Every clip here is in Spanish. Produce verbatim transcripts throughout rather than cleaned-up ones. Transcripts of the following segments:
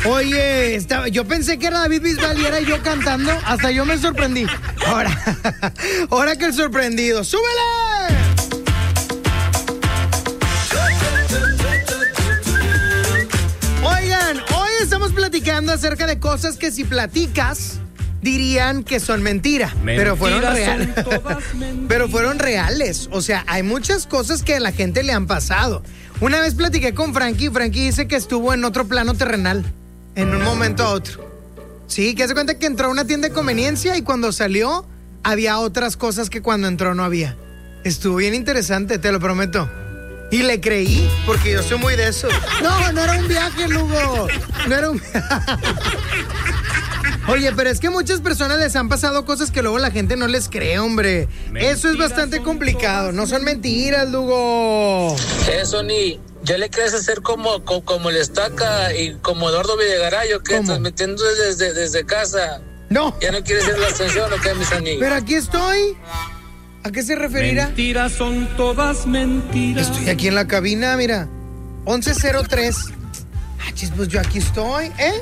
Oye, estaba, yo pensé que era David Bisbal y era yo cantando. Hasta yo me sorprendí. Ahora, ahora que el sorprendido. ¡Súbele! Oigan, hoy estamos platicando acerca de cosas que si platicas dirían que son mentira, Mentiras pero fueron reales. Pero fueron reales. O sea, hay muchas cosas que a la gente le han pasado. Una vez platiqué con Frankie, Frankie dice que estuvo en otro plano terrenal, en un momento a otro. Sí, que se cuenta que entró a una tienda de conveniencia y cuando salió había otras cosas que cuando entró no había. Estuvo bien interesante, te lo prometo. Y le creí, porque yo soy muy de eso. No, no era un viaje, Lugo. No era un viaje. Oye, pero es que a muchas personas les han pasado cosas que luego la gente no les cree, hombre. Mentiras. Eso es bastante complicado. No son mentiras, Lugo. Eh, Sony, ¿ya le crees hacer como, como, como el Estaca y como Eduardo Videgaray o qué? ¿Estás metiendo desde, desde casa? No. ¿Ya no quieres hacer la extensión o qué, mi Sony? Pero aquí estoy. ¿A qué se referirá? Mentiras son todas mentiras. Estoy aquí en la cabina, mira. once cero tres. Ah, chis, pues yo aquí estoy, ¿eh?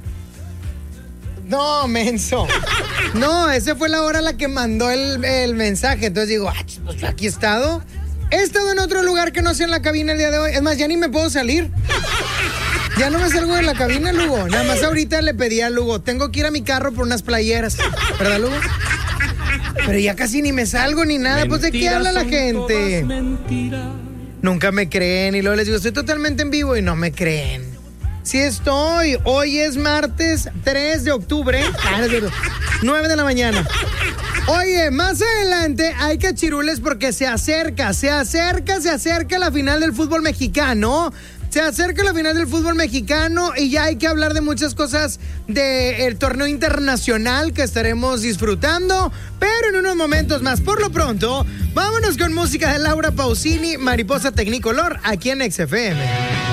No, menso. No, esa fue la hora la que mandó el, el mensaje. Entonces digo, ah, chis, pues yo aquí he estado. He estado en otro lugar que no sea en la cabina el día de hoy. Es más, ya ni me puedo salir. Ya no me salgo de la cabina, Lugo. Nada más ahorita le pedí a Lugo, tengo que ir a mi carro por unas playeras. ¿Verdad, Lugo? Pero ya casi ni me salgo ni nada. Mentiras, pues ¿de qué habla la gente? Nunca me creen. Y luego les digo, estoy totalmente en vivo y no me creen. Sí estoy. Hoy es martes tres de octubre. nueve de la mañana. Oye, más adelante hay cachirules porque se acerca, se acerca, se acerca la final del fútbol mexicano. Se acerca la final del fútbol mexicano y ya hay que hablar de muchas cosas del torneo internacional que estaremos disfrutando, pero en unos momentos más. Por lo pronto, vámonos con música de Laura Pausini, Mariposa Tecnicolor, aquí en X F M.